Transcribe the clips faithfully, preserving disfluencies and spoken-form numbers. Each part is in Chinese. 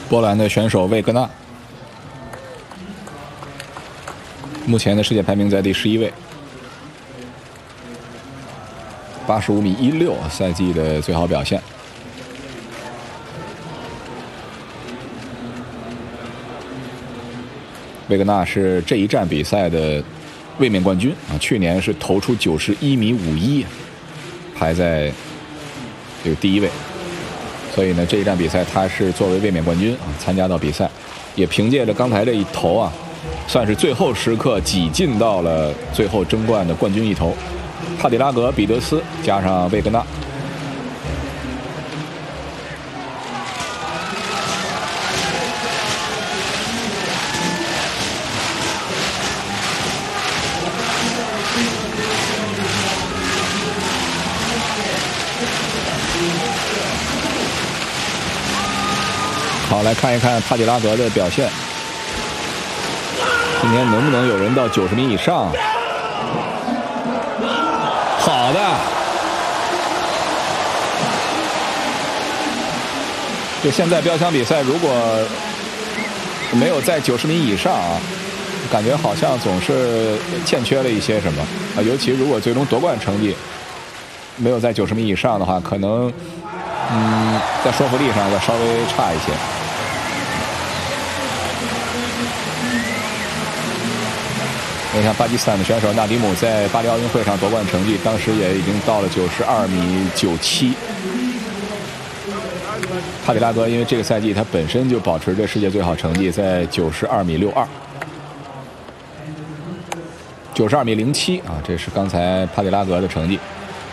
波兰的选手魏格纳，目前的世界排名在第十一位，八十五米一六，赛季的最好表现。魏格纳是这一站比赛的卫冕冠军啊，去年是投出九十一米五一，排在这个第一位。所以呢，这一站比赛他是作为卫冕冠军啊参加到比赛，也凭借着刚才这一投啊，算是最后时刻挤进到了最后争冠的冠军一投。帕迪拉格、彼得斯加上魏格纳。好，来看一看帕迪拉格的表现。今天能不能有人到九十米以上？好的，就现在标枪比赛，如果没有在九十米以上啊，感觉好像总是欠缺了一些什么啊。尤其如果最终夺冠成绩没有在九十米以上的话，可能嗯，在说服力上要稍微差一些。你看巴基斯坦的选手纳迪姆在巴黎奥运会上夺冠成绩，当时也已经到了九十二米九七。帕迪拉格因为这个赛季他本身就保持着世界最好成绩，在九十二米六二，九十二米零七啊，这是刚才帕迪拉格的成绩。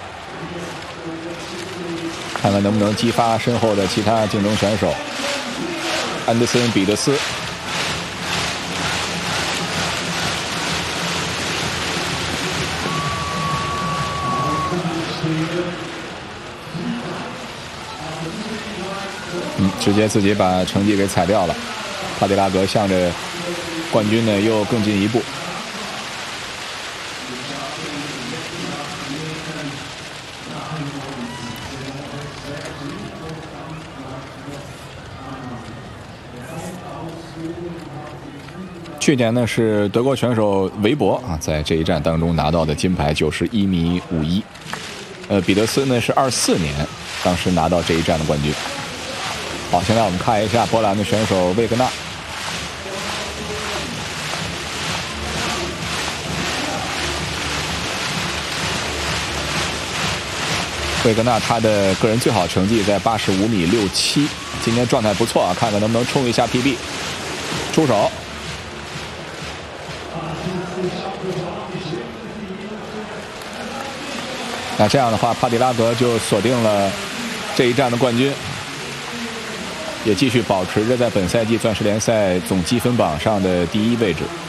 看看能不能激发身后的其他竞争选手，安德森、彼得斯。嗯，直接自己把成绩给踩掉了。帕迪拉格向着冠军呢又更进一步。去年呢是德国选手韦伯啊，在这一战当中拿到的金牌，九十一米五一。呃，彼得斯呢是二四年，当时拿到这一战的冠军。好，现在我们看一下波兰的选手魏格纳。魏格纳他的个人最好成绩在八十五米六七，今天状态不错啊，看看能不能冲一下 P B。出手。那这样的话，帕迪拉格就锁定了这一战的冠军，也继续保持着在本赛季钻石联赛总积分榜上的第一位置。